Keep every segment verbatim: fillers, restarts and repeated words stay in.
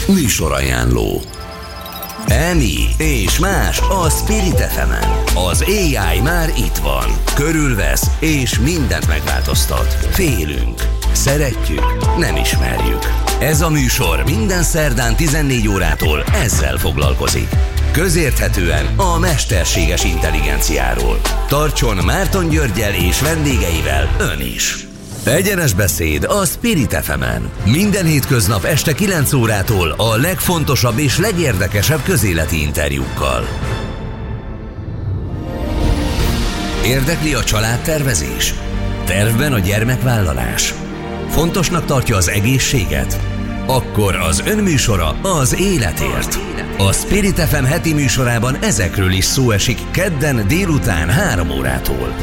Műsorajánló. Emi és más a Spirit ef emen. Az á i már itt van. Körülvesz és mindent megváltoztat. Félünk. Szeretjük. Nem ismerjük. Ez a műsor minden szerdán tizennégy órától ezzel foglalkozik. Közérthetően a mesterséges intelligenciáról. Tartson Márton Györggyel és vendégeivel ön is. Egyenes beszéd a Spirit ef emen. Minden hétköznap este kilenc órától a legfontosabb és legérdekesebb közéleti interjúkkal. Érdekli a családtervezés? Tervben a gyermekvállalás? Fontosnak tartja az egészséget? Akkor az ön műsora az életért. A Spirit ef em heti műsorában ezekről is szó esik kedden délután három órától.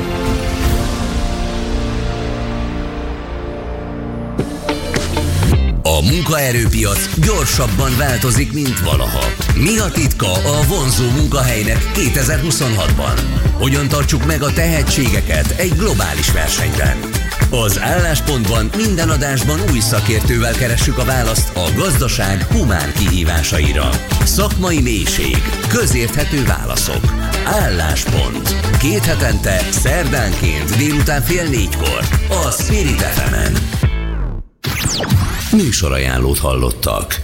A munkaerőpiac gyorsabban változik, mint valaha. Mi a titka a vonzó munkahelynek kétezer-huszonhatban? Hogyan tartsuk meg a tehetségeket egy globális versenyben? Az Álláspontban minden adásban új szakértővel keressük a választ a gazdaság humán kihívásaira. Szakmai mélység, közérthető válaszok. Álláspont. Két hetente, szerdánként délután fél négykor a Spirit ef emen. Műsorajánlót hallottak.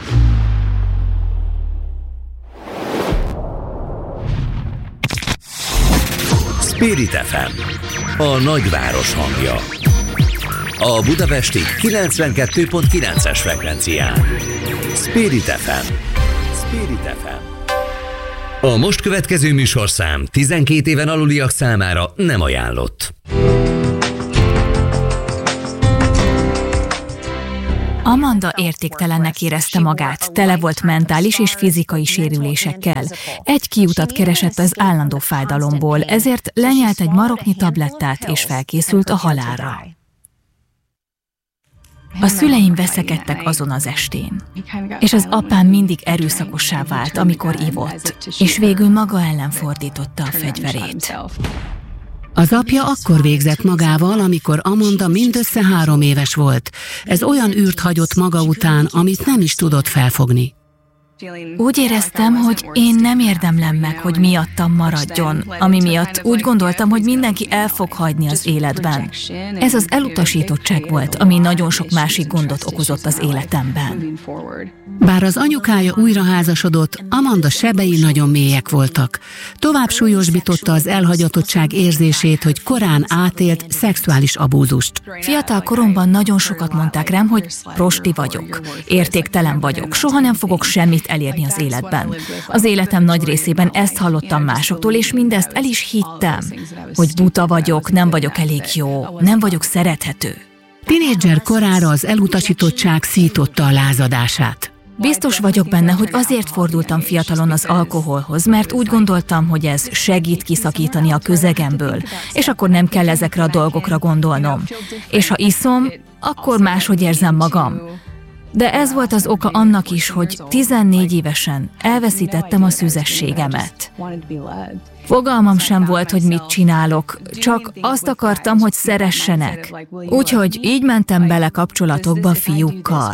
Spirit ef em, a nagyváros hangja. A budapesti kilencvenkettő pont kilences frekvencián. Spirit ef em. Spirit ef em. A most következő műsorszám tizenkét éven aluliak számára nem ajánlott. Amanda értéktelennek érezte magát, tele volt mentális és fizikai sérülésekkel. Egy kiutat keresett az állandó fájdalomból, ezért lenyelt egy maroknyi tablettát és felkészült a halálra. A szüleim veszekedtek azon az estén, és az apám mindig erőszakossá vált, amikor ivott, és végül maga ellen fordította a fegyverét. Az apja akkor végzett magával, amikor Amanda mindössze három éves volt. Ez olyan űrt hagyott maga után, amit nem is tudott felfogni. Úgy éreztem, hogy én nem érdemlem meg, hogy miattam maradjon, ami miatt úgy gondoltam, hogy mindenki el fog hagyni az életben. Ez az elutasítottság volt, ami nagyon sok másik gondot okozott az életemben. Bár az anyukája újra házasodott, Amanda sebei nagyon mélyek voltak. Tovább súlyosbította az elhagyatottság érzését, hogy korán átélt szexuális abúzust. Fiatal koromban nagyon sokat mondták rám, hogy prosti vagyok, értéktelen vagyok, soha nem fogok semmit elérni az életben. Az életem nagy részében ezt hallottam másoktól, és mindezt el is hittem, hogy buta vagyok, nem vagyok elég jó, nem vagyok szerethető. Tinédzser korára az elutasítottság szította a lázadását. Biztos vagyok benne, hogy azért fordultam fiatalon az alkoholhoz, mert úgy gondoltam, hogy ez segít kiszakítani a közegemből, és akkor nem kell ezekre a dolgokra gondolnom. És ha iszom, akkor máshogy érzem magam. De ez volt az oka annak is, hogy tizennégy évesen elveszítettem a szüzességemet. Fogalmam sem volt, hogy mit csinálok, csak azt akartam, hogy szeressenek. Úgyhogy így mentem bele kapcsolatokba fiúkkal.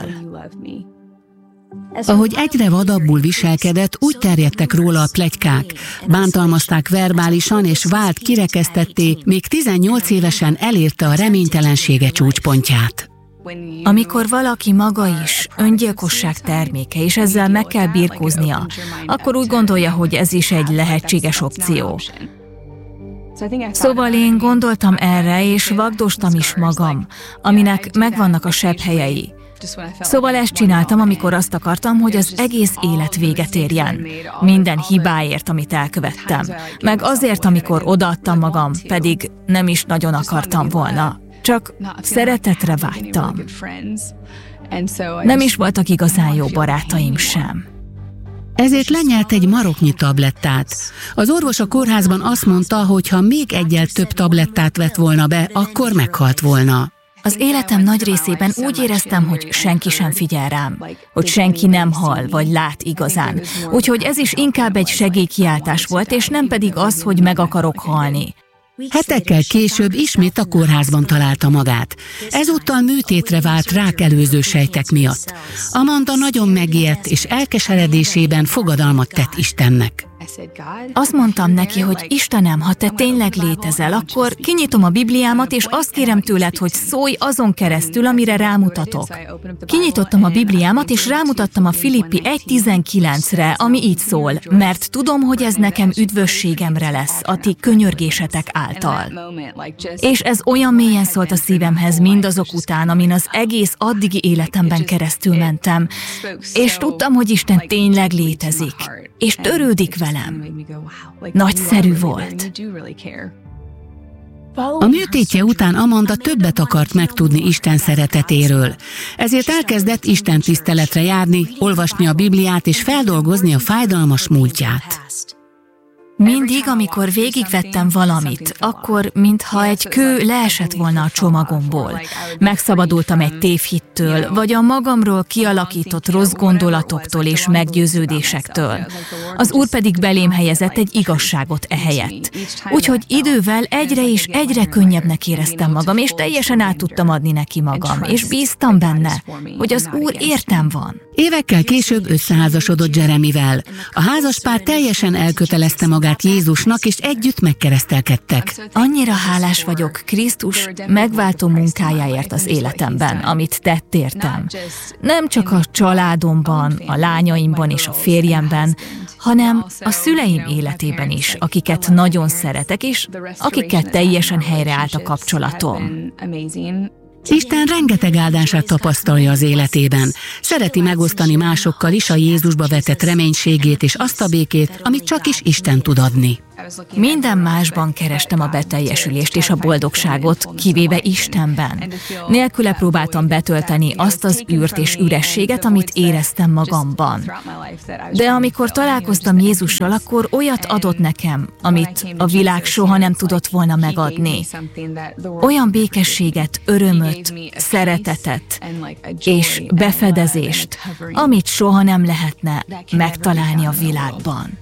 Ahogy egyre vadabbul viselkedett, úgy terjedtek róla a pletykák. Bántalmazták verbálisan, és vált kirekesztetté, még tizennyolc évesen elérte a reménytelensége csúcspontját. Amikor valaki maga is öngyilkosság terméke, és ezzel meg kell birkóznia, akkor úgy gondolja, hogy ez is egy lehetséges opció. Szóval én gondoltam erre, és vagdostam is magam, aminek megvannak a sebb helyei. Szóval ezt csináltam, amikor azt akartam, hogy az egész élet véget érjen. Minden hibáért, amit elkövettem. Meg azért, amikor odaadtam magam, pedig nem is nagyon akartam volna. Csak szeretetre vágytam. Nem is voltak igazán jó barátaim sem. Ezért lenyelt egy maroknyi tablettát. Az orvos a kórházban azt mondta, hogy ha még egyel több tablettát vett volna be, akkor meghalt volna. Az életem nagy részében úgy éreztem, hogy senki sem figyel rám, hogy senki nem hall vagy lát igazán. Úgyhogy ez is inkább egy segélykiáltás volt, és nem pedig az, hogy meg akarok halni. Hetekkel később ismét a kórházban találta magát. Ezúttal műtétre vált rákelőző sejtek miatt. Amanda nagyon megijedt, és elkeseredésében fogadalmat tett Istennek. Azt mondtam neki, hogy Istenem, ha te tényleg létezel, akkor kinyitom a Bibliámat, és azt kérem tőled, hogy szólj azon keresztül, amire rámutatok. Kinyitottam a Bibliámat, és rámutattam a Filippi egy tizenkilencre, ami így szól, mert tudom, hogy ez nekem üdvösségemre lesz, a ti könyörgésetek által. És ez olyan mélyen szólt a szívemhez mindazok után, amin az egész addigi életemben keresztül mentem, és tudtam, hogy Isten tényleg létezik, és törődik velem. Nagyszerű volt. A műtétje után Amanda többet akart megtudni Isten szeretetéről. Ezért elkezdett Isten tiszteletre járni, olvasni a Bibliát és feldolgozni a fájdalmas múltját. Mindig, amikor végigvettem valamit, akkor, mintha egy kő leesett volna a csomagomból. Megszabadultam egy tévhittől, vagy a magamról kialakított rossz gondolatoktól és meggyőződésektől. Az Úr pedig belém helyezett egy igazságot ehelyett. Úgyhogy idővel egyre és egyre könnyebbnek éreztem magam, és teljesen át tudtam adni neki magam, és bíztam benne, hogy az Úr értem van. Évekkel később összeházasodott Jeremivel. A házaspár teljesen elkötelezte magát Jézusnak, és együtt megkeresztelkedtek. Annyira hálás vagyok Krisztus megváltó munkájáért az életemben, amit tett értem. Nem csak a családomban, a lányaimban és a férjemben, hanem a szüleim életében is, akiket nagyon szeretek, és akikkel teljesen helyreállt a kapcsolatom. Isten rengeteg áldását tapasztalja az életében. Szereti megosztani másokkal is a Jézusba vetett reménységét és azt a békét, amit csak is Isten tud adni. Minden másban kerestem a beteljesülést és a boldogságot, kivéve Istenben. Nélküle próbáltam betölteni azt az űrt és ürességet, amit éreztem magamban. De amikor találkoztam Jézussal, akkor olyat adott nekem, amit a világ soha nem tudott volna megadni. Olyan békességet, örömöt, szeretetet és befedezést, amit soha nem lehetne megtalálni a világban.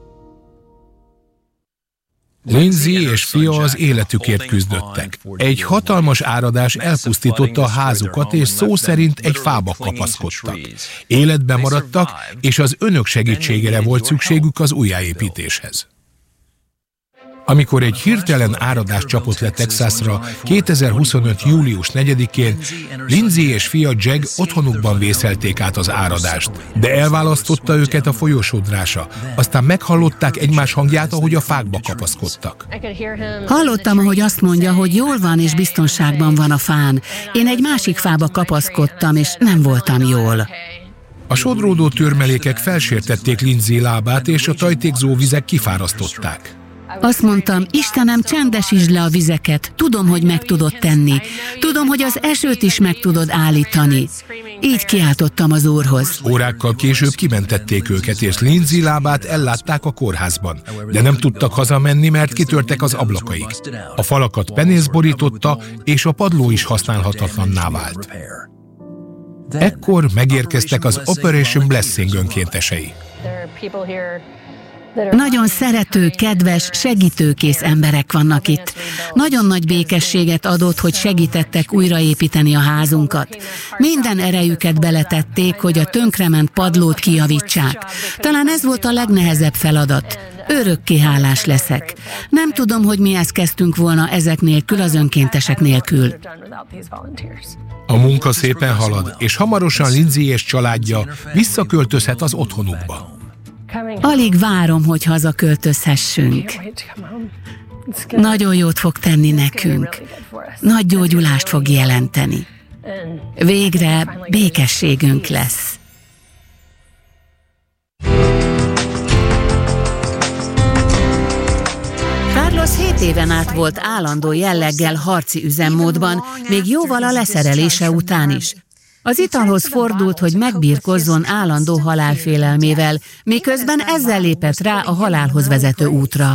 Lindsay és fia az életükért küzdöttek. Egy hatalmas áradás elpusztította a házukat, és szó szerint egy fába kapaszkodtak. Életben maradtak, és az önök segítségére volt szükségük az újjáépítéshez. Amikor egy hirtelen áradás csapott le Texasra kétezer-huszonöt. július negyedikén, Lindsay és fia Jag otthonukban vészelték át az áradást, de elválasztotta őket a folyósodrása, aztán meghallották egymás hangját, ahogy a fákba kapaszkodtak. Hallottam, ahogy azt mondja, hogy jól van és biztonságban van a fán. Én egy másik fába kapaszkodtam, és nem voltam jól. A sodródó törmelékek felsértették Lindsay lábát, és a tajtékzó vizek kifárasztották. Azt mondtam, Istenem, csendesítsd le a vizeket, tudom, hogy meg tudod tenni. Tudom, hogy az esőt is meg tudod állítani. Így kiáltottam az Úrhoz. Órákkal később kimentették őket, és Lindsay lábát ellátták a kórházban. De nem tudtak hazamenni, mert kitörtek az ablakaik. A falakat penész borította, és a padló is használhatatlanná vált. Ekkor megérkeztek az Operation Blessing önkéntesei. Nagyon szerető, kedves, segítőkész emberek vannak itt. Nagyon nagy békességet adott, hogy segítettek újraépíteni a házunkat. Minden erejüket beletették, hogy a tönkrement padlót kijavítsák. Talán ez volt a legnehezebb feladat. Örökké hálás leszek. Nem tudom, hogy mihez kezdtünk volna ezek nélkül, az önkéntesek nélkül. A munka szépen halad, és hamarosan Lindsay és családja visszaköltözhet az otthonukba. Alig várom, hogy hazaköltözhessünk. Nagyon jót fog tenni nekünk. Nagy gyógyulást fog jelenteni. Végre békességünk lesz. Carlos hét éven át volt állandó jelleggel harci üzemmódban, még jóval a leszerelése után is. Az italhoz fordult, hogy megbirkozzon állandó halálfélelmével, miközben ezzel lépett rá a halálhoz vezető útra.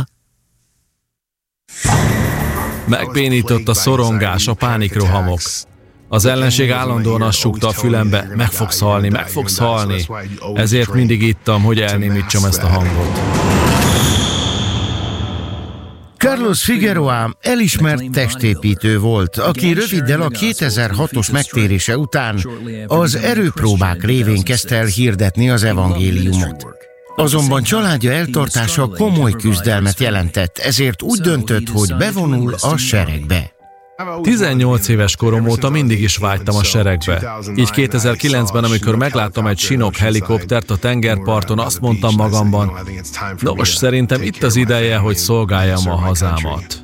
Megbénított a szorongás, a pánikrohamok. Az ellenség állandóan azt súgta a fülembe, meg fogsz halni, meg fogsz halni. Ezért mindig ittam, hogy elnémítsam ezt a hangot. Carlos Figueroa elismert testépítő volt, aki röviddel a kétezer-hatos megtérése után az erőpróbák révén kezdte el hirdetni az evangéliumot. Azonban családja eltartása komoly küzdelmet jelentett, ezért úgy döntött, hogy bevonul a seregbe. tizennyolc éves korom óta mindig is vágytam a seregbe. Így kétezer-kilencben, amikor megláttam egy Chinook helikoptert a tengerparton, azt mondtam magamban, nos, szerintem itt az ideje, hogy szolgáljam a hazámat.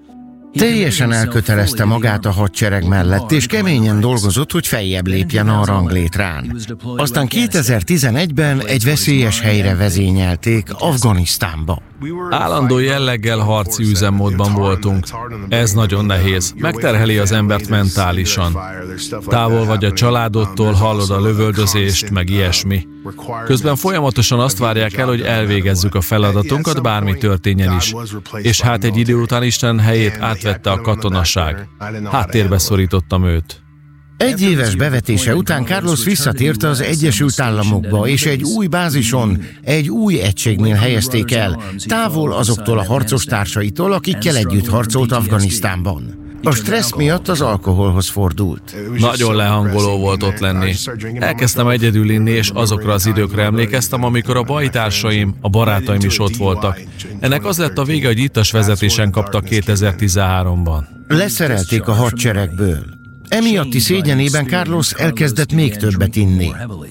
Teljesen elkötelezte magát a hadsereg mellett, és keményen dolgozott, hogy feljebb lépjen a ranglétrán. Aztán kétezer-tizenegyben egy veszélyes helyre vezényelték, Afganisztánba. Állandó jelleggel harci üzemmódban voltunk. Ez nagyon nehéz. Megterheli az embert mentálisan. Távol vagy a családodtól, hallod a lövöldözést, meg ilyesmi. Közben folyamatosan azt várják el, hogy elvégezzük a feladatunkat, bármi történjen is. És hát egy idő után Isten helyét átvette a katonaság. Háttérbe szorítottam őt. Egy éves bevetése után Carlos visszatért az Egyesült Államokba, és egy új bázison, egy új egységnél helyezték el, távol azoktól a harcostársaitól, akikkel együtt harcolt Afganisztánban. A stressz miatt az alkoholhoz fordult. Nagyon lehangoló volt ott lenni. Elkezdtem egyedül inni, és azokra az időkre emlékeztem, amikor a bajtársaim, a barátaim is ott voltak. Ennek az lett a vége, hogy ittas vezetésen kaptak kétezer-tizenháromban. Leszerelték a hadseregből. Emiatti szégyenében Carlos elkezdett még többet inni.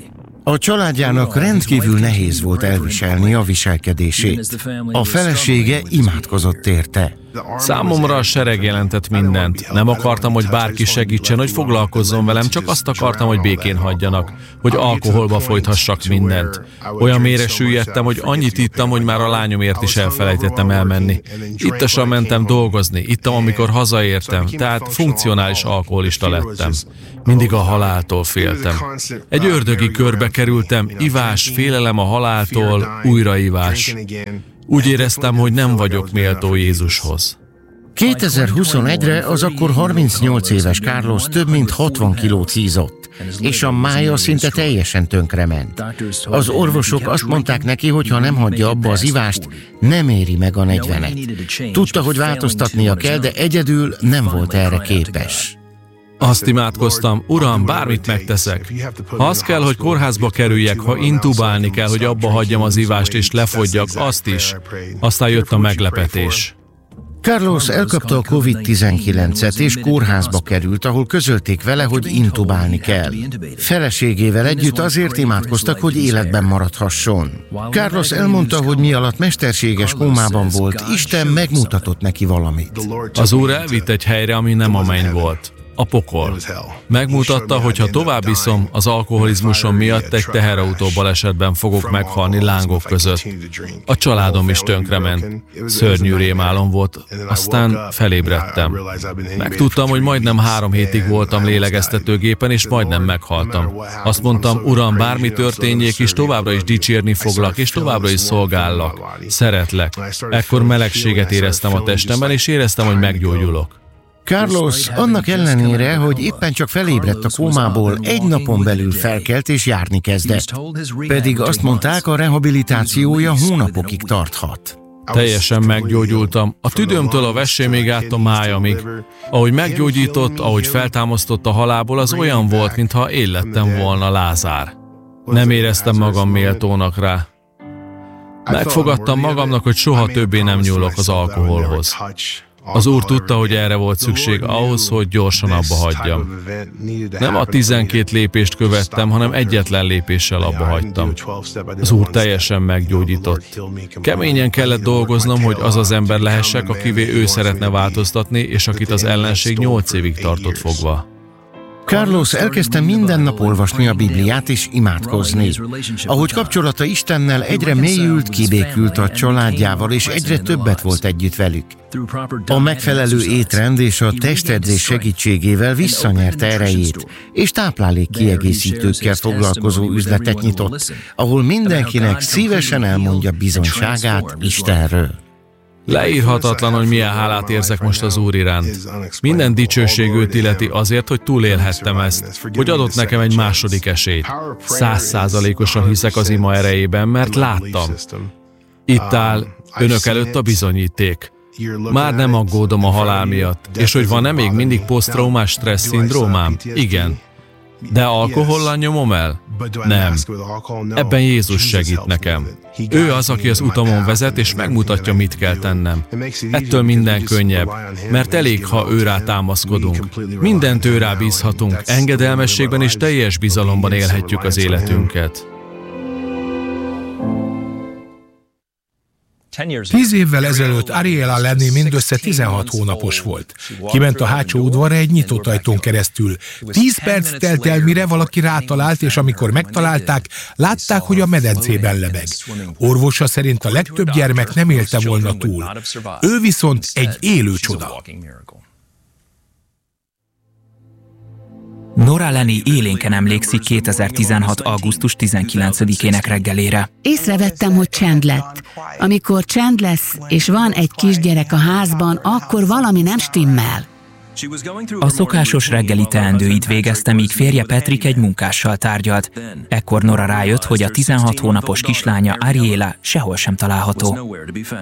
A családjának rendkívül nehéz volt elviselni a viselkedését. A felesége imádkozott érte. Számomra a sereg jelentett mindent. Nem akartam, hogy bárki segítsen, hogy foglalkozzon velem, csak azt akartam, hogy békén hagyjanak, hogy alkoholba folythassak mindent. Olyan mélyre süllyedtem, hogy annyit ittam, hogy már a lányomért is elfelejtettem elmenni. Ittasan mentem dolgozni, ittam, amikor hazaértem, tehát funkcionális alkoholista lettem. Mindig a haláltól féltem. Egy ördögi körbe kerültem, ivás, félelem a haláltól, újraivás. Úgy éreztem, hogy nem vagyok méltó Jézushoz. kétezer-huszonegyre az akkor harmincnyolc éves Carlos több mint hatvan kilót hízott, és a mája szinte teljesen tönkrement. Az orvosok azt mondták neki, hogy ha nem hagyja abba az ivást, nem éri meg a negyvenet. Tudta, hogy változtatnia kell, de egyedül nem volt erre képes. Azt imádkoztam, Uram, bármit megteszek. Ha az kell, hogy kórházba kerüljek, ha intubálni kell, hogy abba hagyjam az ivást és lefogyjak, azt is. Aztán jött a meglepetés. Carlos elkapta a kovid tizenkilencet és kórházba került, ahol közölték vele, hogy intubálni kell. Feleségével együtt azért imádkoztak, hogy életben maradhasson. Carlos elmondta, hogy mi alatt mesterséges kómában volt, Isten megmutatott neki valamit. Az Úr elvitt egy helyre, ami nem a menny volt. A pokol. Megmutatta, hogy ha tovább iszom, az alkoholizmusom miatt egy teherautó balesetben fogok meghalni lángok között. A családom is tönkrement. Szörnyű rémálom volt, aztán felébredtem. Megtudtam, hogy majdnem három hétig voltam lélegeztetőgépen, és majdnem meghaltam. Azt mondtam, Uram, bármi történjék is, továbbra is dicsérni foglak, és továbbra is szolgállak. Szeretlek. Ekkor melegséget éreztem a testemben, és éreztem, hogy meggyógyulok. Carlos annak ellenére, hogy éppen csak felébredt a kómából, egy napon belül felkelt és járni kezdett. Pedig azt mondták, a rehabilitációja hónapokig tarthat. Teljesen meggyógyultam. A tüdőmtől a vesémig át a májamig. Ahogy meggyógyított, ahogy feltámasztott a halálból, az olyan volt, mintha én lettem volna Lázár. Nem éreztem magam méltónak rá. Megfogadtam magamnak, hogy soha többé nem nyúlok az alkoholhoz. Az Úr tudta, hogy erre volt szükség ahhoz, hogy gyorsan abba hagyjam. Nem a tizenkét lépést követtem, hanem egyetlen lépéssel abba hagytam. Az Úr teljesen meggyógyított. Keményen kellett dolgoznom, hogy az az ember lehessek, akivé ő szeretne változtatni, és akit az ellenség nyolc évig tartott fogva. Carlos elkezdte minden nap olvasni a Bibliát és imádkozni. Ahogy kapcsolata Istennel egyre mélyült, kibékült a családjával, és egyre többet volt együtt velük. A megfelelő étrend és a testedzés segítségével visszanyerte erejét, és táplálék kiegészítőkkel foglalkozó üzletet nyitott, ahol mindenkinek szívesen elmondja bizonyságát Istenről. Leírhatatlan, hogy milyen hálát érzek most az Úr iránt. Minden dicsőség őt illeti azért, hogy túlélhettem ezt, hogy adott nekem egy második esélyt. Száz százalékosan hiszek az ima erejében, mert láttam. Itt áll önök előtt a bizonyíték. Már nem aggódom a halál miatt. És hogy van-e még mindig posztraumás stressz szindrómám? Igen. De alkohollal nyomom el? Nem. Ebben Jézus segít nekem. Ő az, aki az utamon vezet, és megmutatja, mit kell tennem. Ettől minden könnyebb, mert elég, ha ő rá támaszkodunk. Mindent ő rá bízhatunk, engedelmességben és teljes bizalomban élhetjük az életünket. Tíz évvel ezelőtt Ariela Lenny mindössze tizenhat hónapos volt. Kiment a hátsó udvarra egy nyitott ajtón keresztül. Tíz perc telt el, mire valaki rátalált, és amikor megtalálták, látták, hogy a medencében lebeg. Orvosa szerint a legtöbb gyermek nem élte volna túl. Ő viszont egy élő csoda. Nora Lenny élénken emlékszik kétezer-tizenhat. augusztus tizenkilencedikének reggelére. Észrevettem, hogy csend lett. Amikor csend lesz, és van egy kisgyerek a házban, akkor valami nem stimmel. A szokásos reggeli teendőit végezte, míg férje Patrick egy munkással tárgyalt. Ekkor Nora rájött, hogy a tizenhat hónapos kislánya Ariela sehol sem található.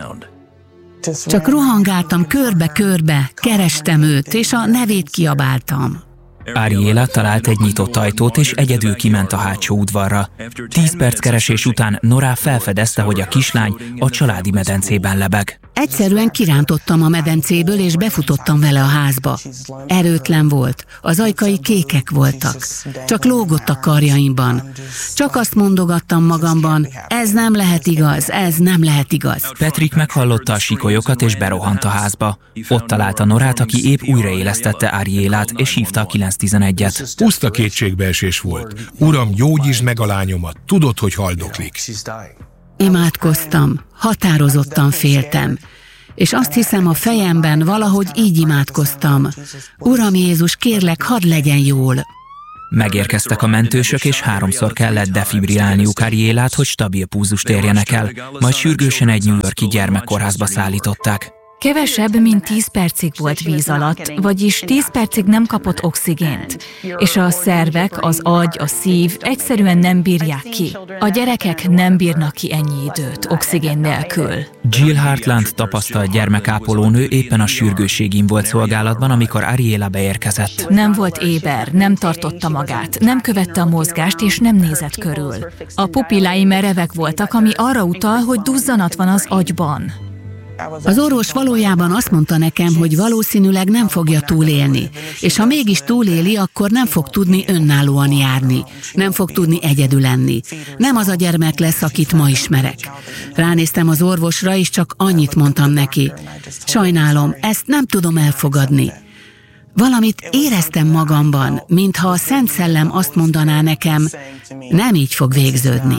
Csak rohangáltam körbe-körbe, kerestem őt, és a nevét kiabáltam. Ariela talált egy nyitott ajtót, és egyedül kiment a hátsó udvarra. Tíz perc keresés után Nora felfedezte, hogy a kislány a családi medencében lebeg. Egyszerűen kirántottam a medencéből, és befutottam vele a házba. Erőtlen volt, az ajkai kékek voltak. Csak lógott a karjaimban. Csak azt mondogattam magamban, ez nem lehet igaz, ez nem lehet igaz. Patrick meghallotta a sikolyokat, és berohant a házba. Ott találta Norát, aki épp újraélesztette Arielát, és hívta a kilenc tizenegyet. Puszta kétségbeesés volt. Uram, gyógyítsd meg a lányomat, tudod, hogy haldoklik. Imádkoztam, határozottan féltem, és azt hiszem, a fejemben valahogy így imádkoztam. Uram Jézus, kérlek, hadd legyen jól. Megérkeztek a mentősök, és háromszor kellett defibrilálniuk Arielát, hogy stabil pulzust érjenek el, majd sürgősen egy New York-i gyermekkórházba szállították. Kevesebb, mint tíz percig volt víz alatt, vagyis tíz percig nem kapott oxigént, és a szervek, az agy, a szív egyszerűen nem bírják ki. A gyerekek nem bírnak ki ennyi időt oxigén nélkül. Jill Hartland tapasztalt gyermekápolónő éppen a sürgősségin volt szolgálatban, amikor Ariela beérkezett. Nem volt éber, nem tartotta magát, nem követte a mozgást, és nem nézett körül. A pupillái merevek voltak, ami arra utal, hogy duzzanat van az agyban. Az orvos valójában azt mondta nekem, hogy valószínűleg nem fogja túlélni, és ha mégis túléli, akkor nem fog tudni önállóan járni, nem fog tudni egyedül lenni. Nem az a gyermek lesz, akit ma ismerek. Ránéztem az orvosra, és csak annyit mondtam neki. Sajnálom, ezt nem tudom elfogadni. Valamit éreztem magamban, mintha a Szent Szellem azt mondaná nekem, nem így fog végződni.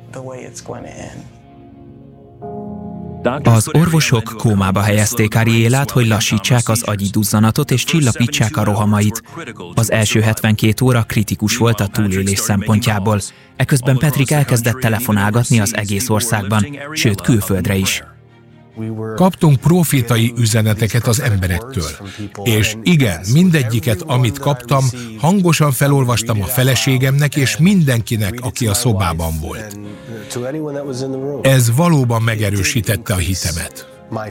Az orvosok kómába helyezték Arielát, hogy lassítsák az agyi duzzanatot és csillapítsák a rohamait. Az első hetvenkét óra kritikus volt a túlélés szempontjából. Eközben Patrick elkezdett telefonálgatni az egész országban, sőt külföldre is. Kaptunk profétai üzeneteket az emberektől. És igen, mindegyiket, amit kaptam, hangosan felolvastam a feleségemnek és mindenkinek, aki a szobában volt. Ez valóban megerősítette a hitemet.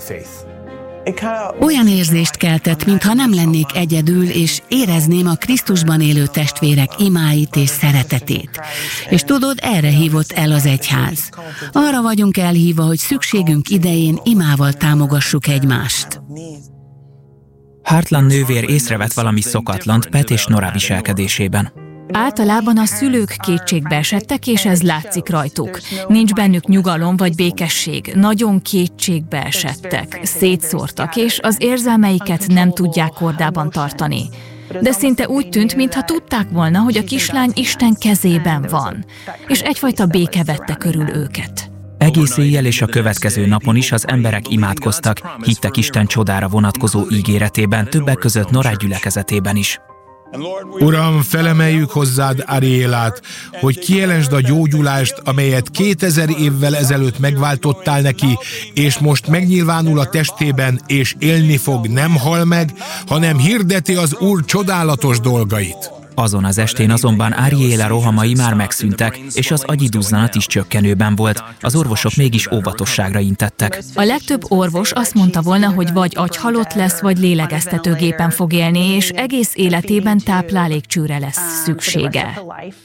Olyan érzést keltett, mintha nem lennék egyedül, és érezném a Krisztusban élő testvérek imáit és szeretetét. És tudod, erre hívott el az egyház. Arra vagyunk elhívva, hogy szükségünk idején imával támogassuk egymást. Hartland nővér észrevett valami szokatlant Pat és Nora viselkedésében. Általában a szülők kétségbe esettek, és ez látszik rajtuk. Nincs bennük nyugalom vagy békesség. Nagyon kétségbe esettek, szétszórtak, és az érzelmeiket nem tudják kordában tartani. De szinte úgy tűnt, mintha tudták volna, hogy a kislány Isten kezében van, és egyfajta béke vette körül őket. Egész éjjel és a következő napon is az emberek imádkoztak, hittek Isten csodára vonatkozó ígéretében, többek között Nora gyülekezetében is. Uram, felemeljük hozzád Arielát, hogy kijelentsd a gyógyulást, amelyet kétezer évvel ezelőtt megváltottál neki, és most megnyilvánul a testében, és élni fog, nem hal meg, hanem hirdeti az Úr csodálatos dolgait. Azon az estén azonban Ariela rohamai már megszűntek, és az agyi duzzanat is csökkenőben volt. Az orvosok mégis óvatosságra intettek. A legtöbb orvos azt mondta volna, hogy vagy agyhalott lesz, vagy lélegeztetőgépen fog élni, és egész életében táplálékcsőre lesz szüksége.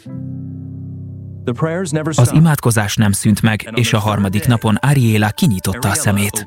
Az imádkozás nem szűnt meg, és a harmadik napon Ariela kinyitotta a szemét.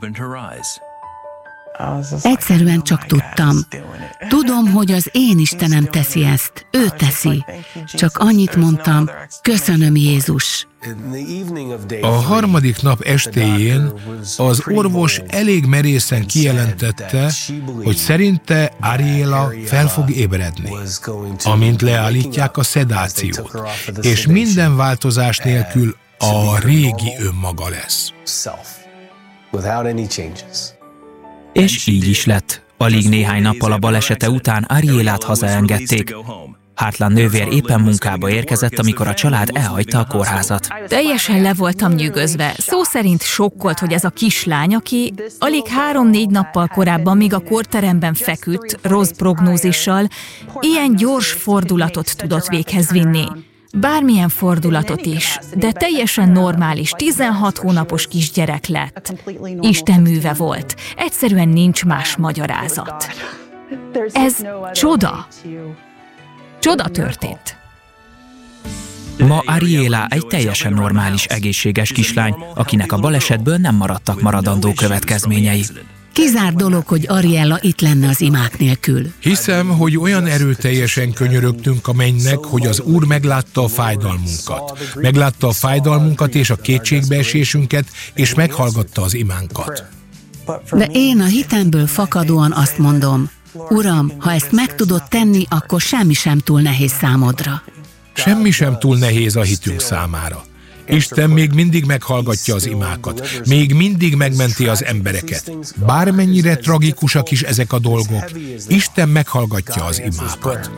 Egyszerűen csak tudtam. Tudom, hogy az én Istenem teszi ezt. Ő teszi. Csak annyit mondtam, köszönöm, Jézus. A harmadik nap estéjén az orvos elég merészen kijelentette, hogy szerinte Ariela fel fog ébredni, amint leállítják a szedációt, és minden változás nélkül a régi önmaga lesz. És így is lett. Alig néhány nappal a balesete után Arielát hazaengedték. Hátlan nővér éppen munkába érkezett, amikor a család elhagyta a kórházat. Teljesen le voltam nyűgözve. Szó szerint sokkolt, hogy ez a kislány, aki alig három-négy nappal korábban még a kórteremben feküdt, rossz prognózissal, ilyen gyors fordulatot tudott véghez vinni. Bármilyen fordulatot is, de teljesen normális, tizenhat hónapos kisgyerek lett. Isten műve volt. Egyszerűen nincs más magyarázat. Ez csoda. Csoda történt. Ma Ariela egy teljesen normális, egészséges kislány, akinek a balesetből nem maradtak maradandó következményei. Kizárt dolog, hogy Ariela itt lenne az imák nélkül. Hiszem, hogy olyan erőteljesen könyörögtünk a mennynek, hogy az Úr meglátta a fájdalmunkat. Meglátta a fájdalmunkat és a kétségbeesésünket, és meghallgatta az imánkat. De én a hitemből fakadóan azt mondom, Uram, ha ezt meg tudod tenni, akkor semmi sem túl nehéz számodra. Semmi sem túl nehéz a hitünk számára. Isten még mindig meghallgatja az imákat, még mindig megmenti az embereket. Bármennyire tragikusak is ezek a dolgok, Isten meghallgatja az imákat.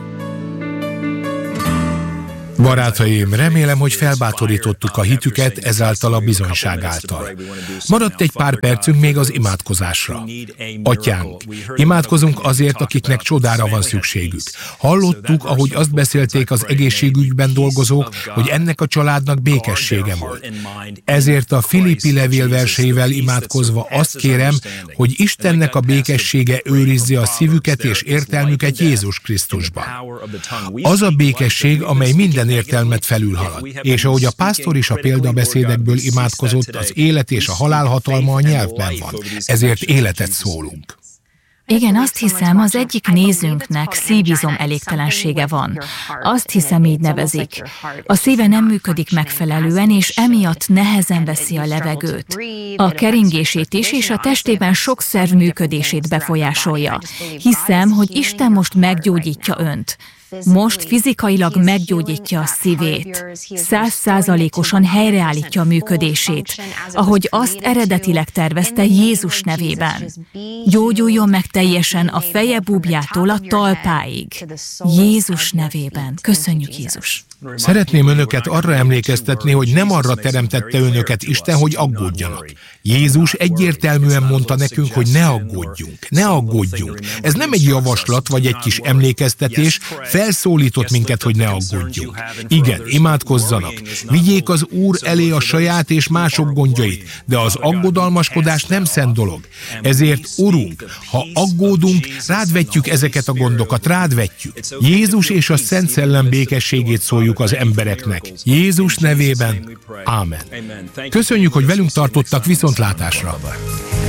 Barátaim, remélem, hogy felbátorítottuk a hitüket ezáltal a bizonyság által. Maradt egy pár percünk még az imádkozásra. Atyánk, imádkozunk azért, akiknek csodára van szükségük. Hallottuk, ahogy azt beszélték az egészségügyben dolgozók, hogy ennek a családnak békessége volt. Ezért a Filippi levél verseivel imádkozva azt kérem, hogy Istennek a békessége őrizze a szívüket és értelmüket Jézus Krisztusban. Az a békesség, amely minden értelmet felülhalad. És ahogy a pásztor is a példabeszédekből imádkozott, az élet és a halál hatalma a nyelvben van. Ezért életet szólunk. Igen, azt hiszem, az egyik nézőnknek szívizom elégtelensége van. Azt hiszem, így nevezik. A szíve nem működik megfelelően, és emiatt nehezen veszi a levegőt. A keringését is, és a testében sok szerv működését befolyásolja. Hiszem, hogy Isten most meggyógyítja önt. Most fizikailag meggyógyítja a szívét. Százszázalékosan helyreállítja a működését, ahogy azt eredetileg tervezte Jézus nevében. Gyógyuljon meg teljesen a feje búbjától a talpáig. Jézus nevében. Köszönjük, Jézus! Szeretném önöket arra emlékeztetni, hogy nem arra teremtette önöket Isten, hogy aggódjanak. Jézus egyértelműen mondta nekünk, hogy ne aggódjunk, ne aggódjunk. Ez nem egy javaslat vagy egy kis emlékeztetés, felszólított minket, hogy ne aggódjunk. Igen, imádkozzanak, vigyék az Úr elé a saját és mások gondjait, de az aggodalmaskodás nem szent dolog. Ezért, Urunk, ha aggódunk, rád vetjük ezeket a gondokat, rád vetjük. Jézus és a Szent Szellem békességét szóljuk az embereknek. Jézus nevében. Ámen. Köszönjük, hogy velünk tartottak, viszontlátásra!